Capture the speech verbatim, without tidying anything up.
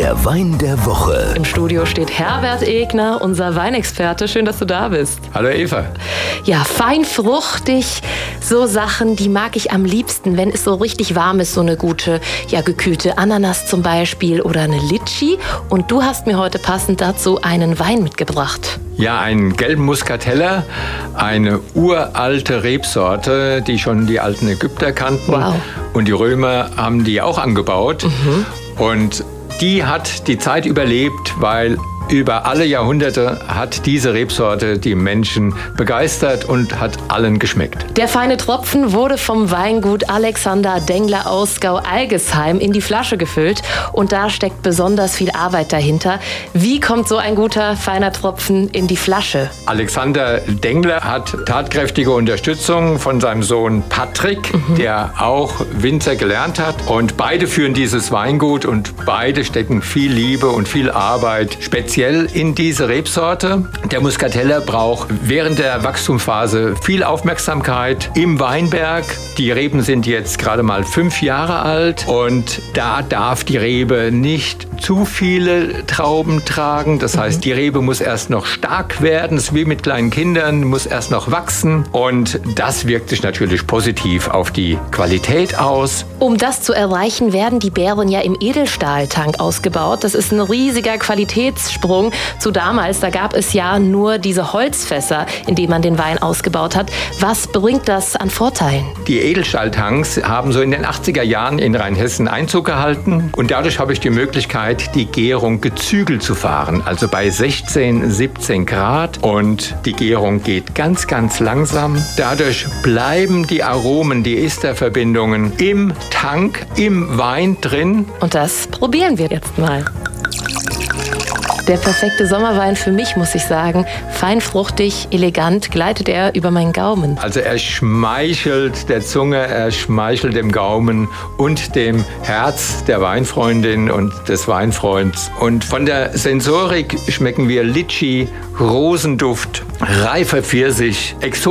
Der Wein der Woche. Im Studio steht Herbert Egner, unser Weinexperte. Schön, dass du da bist. Hallo Eva. Ja, fein fruchtig, so Sachen, die mag ich am liebsten, wenn es so richtig warm ist. So eine gute, ja, gekühlte Ananas zum Beispiel oder eine Litschi. Und du hast mir heute passend dazu einen Wein mitgebracht. Ja, einen gelben Muscatella, eine uralte Rebsorte, die schon die alten Ägypter kannten. Wow. Und die Römer haben die auch angebaut. Mhm. Und die hat die Zeit überlebt, weil über alle Jahrhunderte hat diese Rebsorte die Menschen begeistert und hat allen geschmeckt. Der feine Tropfen wurde vom Weingut Alexander Dengler aus Gau-Algesheim in die Flasche gefüllt. Und da steckt besonders viel Arbeit dahinter. Wie kommt so ein guter, feiner Tropfen in die Flasche? Alexander Dengler hat tatkräftige Unterstützung von seinem Sohn Patrick, mhm. der auch Winzer gelernt hat. Und beide führen dieses Weingut und beide stecken viel Liebe und viel Arbeit speziell in diese Rebsorte. Der Muscatella braucht während der Wachstumsphase viel Aufmerksamkeit im Weinberg. Die Reben sind jetzt gerade mal fünf Jahre alt und da darf die Rebe nicht zu viele Trauben tragen. Das heißt, die Rebe muss erst noch stark werden. Es ist wie mit kleinen Kindern, muss erst noch wachsen und das wirkt sich natürlich positiv auf die Qualität aus. Um das zu erreichen, werden die Beeren ja im Edelstahltank ausgebaut. Das ist ein riesiger Qualitätssprung zu damals. Da gab es ja nur diese Holzfässer, in denen man den Wein ausgebaut hat. Was bringt das an Vorteilen? Die Edelstahltanks haben so in den achtziger Jahren in Rheinhessen Einzug gehalten und dadurch habe ich die Möglichkeit, die Gärung gezügelt zu fahren, also bei sechzehn, siebzehn Grad und die Gärung geht ganz, ganz langsam. Dadurch bleiben die Aromen, die Esterverbindungen im Tank, im Wein drin. Und das probieren wir jetzt mal. Der perfekte Sommerwein für mich, muss ich sagen. Fein fruchtig, elegant gleitet er über meinen Gaumen. Also er schmeichelt der Zunge, er schmeichelt dem Gaumen und dem Herz der Weinfreundin und des Weinfreunds. Und von der Sensorik schmecken wir Litschi, Rosenduft, reifer Pfirsich, exotische